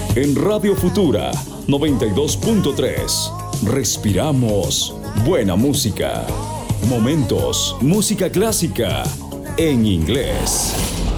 En Radio Futura 92.3 respiramos buena música. Momentos, música clásica en inglés.